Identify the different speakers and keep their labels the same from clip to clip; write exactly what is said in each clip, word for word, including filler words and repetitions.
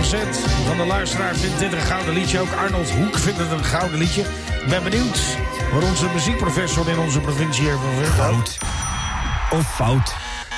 Speaker 1: gezet van de luisteraar vindt dit een gouden liedje. Ook Arnold Hoek vindt het een gouden liedje. Ik ben benieuwd wat onze muziekprofessor in onze provincie hiervan vindt.
Speaker 2: Goud of fout?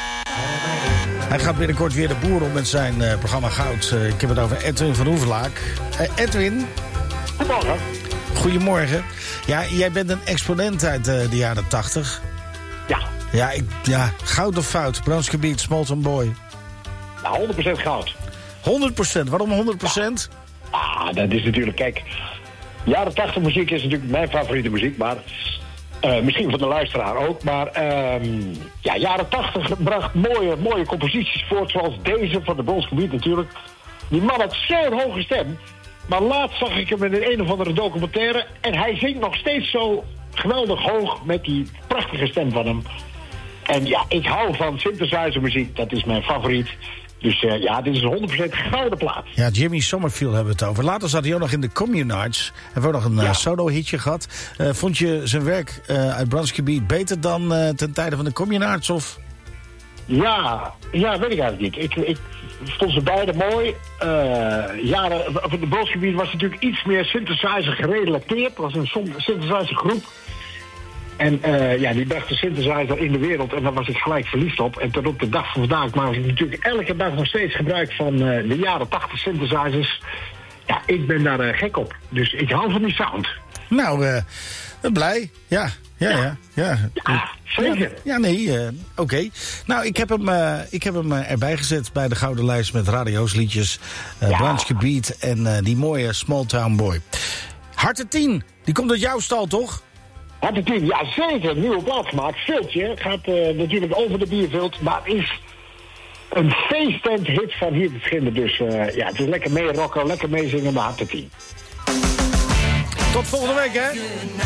Speaker 1: Hij gaat binnenkort weer de boer om met zijn uh, programma Goud. Uh, ik heb het over Edwin van Hoevelaak. Uh, Edwin.
Speaker 3: Goedemorgen.
Speaker 1: Goedemorgen. Ja, jij bent een exponent uit uh, de jaren tachtig.
Speaker 3: Ja.
Speaker 1: Ja, ik, ja, goud of fout? Brandsgebied, Smolton Boy.
Speaker 3: Nou, honderd procent goud.
Speaker 1: honderd procent? Waarom honderd procent?
Speaker 3: Ja. Ah, dat is natuurlijk, kijk... Jaren tachtig muziek is natuurlijk mijn favoriete muziek, maar... Uh, misschien van de luisteraar ook, maar... Uh, ja, jaren tachtig bracht mooie, mooie composities voort, zoals deze van de Brandsgebied natuurlijk. Die man had zo'n hoge stem... Maar laatst zag ik hem in een, een of andere documentaire... en hij zingt nog steeds zo geweldig hoog met die prachtige stem van hem. En ja, ik hou van synthesizermuziek, dat is mijn favoriet. Dus uh, ja, dit is een honderd procent gouden plaat.
Speaker 1: Ja, Jimmy Somerville hebben we het over. Later zat hij ook nog in de Communards. Hebben we ook nog een ja. uh, solo-hitje gehad. Uh, vond je zijn werk uh, uit Brandsgebied beter dan uh, ten tijde van de Communards, of...
Speaker 3: Ja, ja, weet ik eigenlijk niet. Ik, ik vond ze beide mooi. Uh, jaren, de Brandsgebied was natuurlijk iets meer synthesizer gerelateerd. Het was een synthesizer groep. En uh, ja, die bracht de synthesizer in de wereld en daar was ik gelijk verliefd op. En tot op de dag van vandaag maak ik natuurlijk elke dag nog steeds gebruik van uh, de jaren tachtig synthesizers. Ja, ik ben daar uh, gek op. Dus ik hou van die sound.
Speaker 1: Nou, uh, blij. Ja, ja, ja. Ja,
Speaker 3: ja zeker.
Speaker 1: Ja, ja nee, uh, oké. Okay. Nou, ik heb hem, uh, ik heb hem uh, erbij gezet bij de Gouden Lijst met radio's liedjes. Uh, ja. Brandsgebied en uh, die mooie Small Town Boy. Harte tien, die komt uit jouw stal, toch?
Speaker 3: Harte tien, ja zeker. Een nieuwe plaat gemaakt. Viltje gaat uh, natuurlijk over de biervult, maar is een feestend hit van hier te vinden. Dus uh, ja, het is lekker mee rocken, lekker meezingen met Harte tien.
Speaker 1: Tot volgende week, hè?